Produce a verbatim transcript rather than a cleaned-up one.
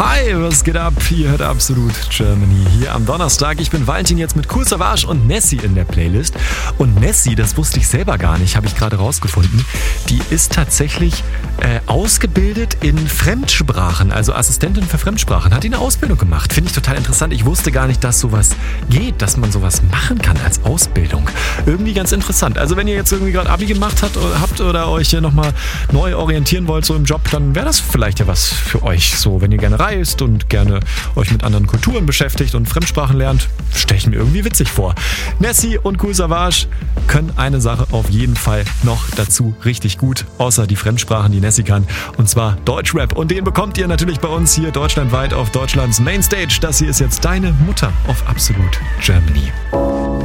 Hi, was geht ab? Ihr hört Absolut Germany hier am Donnerstag. Ich bin Valentin jetzt mit Kool Savas und Nessie in der Playlist. Und Nessie, das wusste ich selber gar nicht, habe ich gerade rausgefunden, die ist tatsächlich äh, ausgebildet in Fremdsprachen, also Assistentin für Fremdsprachen. Hat die eine Ausbildung gemacht. Finde ich total interessant. Ich wusste gar nicht, dass sowas geht, dass man sowas machen kann als Ausbildung. Irgendwie ganz interessant. Also wenn ihr jetzt irgendwie gerade Abi gemacht habt, habt oder euch hier nochmal neu orientieren wollt so im Job, dann wäre das vielleicht ja was für euch. So, wenn ihr gerne reist und gerne euch mit anderen Kulturen beschäftigt und Fremdsprachen lernt, stelle ich mir irgendwie witzig vor. Nessie und Kool Savas können eine Sache auf jeden Fall noch dazu richtig gut, außer die Fremdsprachen, die Nessie kann, und zwar Deutschrap. Und den bekommt ihr natürlich bei uns hier deutschlandweit auf Deutschlands Mainstage. Das hier ist jetzt deine Mutter auf Absolut Germany.